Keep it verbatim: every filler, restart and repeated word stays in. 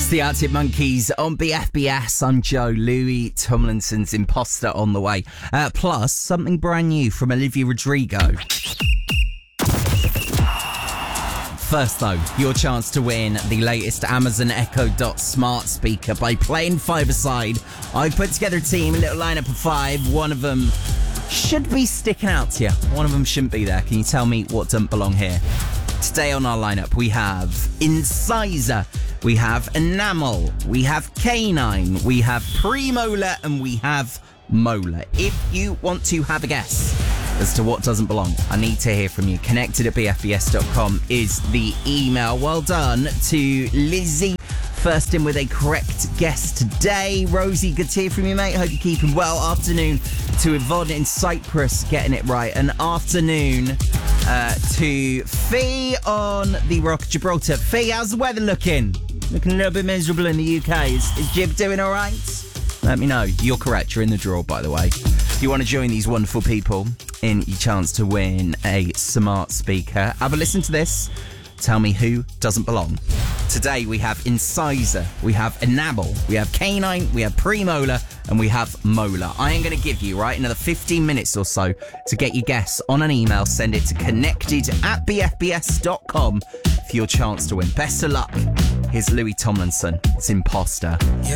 The Arctic Monkeys on B F B S. I'm Joe. Louis Tomlinson's Imposter on the way. Uh, plus, something brand new from Olivia Rodrigo. First, though, your chance to win the latest Amazon Echo Dot smart speaker by playing five-a-side. I've put together a team, a little lineup of five. One of them should be sticking out to you. One of them shouldn't be there. Can you tell me what doesn't belong here? Today on our lineup, we have Incisor, we have Enamel, we have Canine, we have Premolar, and we have Molar. If you want to have a guess as to what doesn't belong, I need to hear from you. Connected at b f b s dot com is the email. Well done to Lizzie. First in with a correct guess today. Rosie, good to hear from you, mate. Hope you're keeping well. Afternoon to Yvonne in Cyprus, getting it right. And afternoon uh, to Fee on the Rock of Gibraltar. Fee, how's the weather looking? Looking a little bit miserable in the U K. Is, is Jib doing all right? Let me know. You're correct. You're in the draw, by the way. If you want to join these wonderful people in your chance to win a smart speaker, have a listen to this. Tell me who doesn't belong. Today we have Incisor, we have Enamel, we have Canine, we have Premolar, and we have Molar. I am going to give you, right, another fifteen minutes or so to get your guess on an email. Send it to connected at b f b s dot com for your chance to win. Best of luck. Here's Louis Tomlinson. It's Imposter. You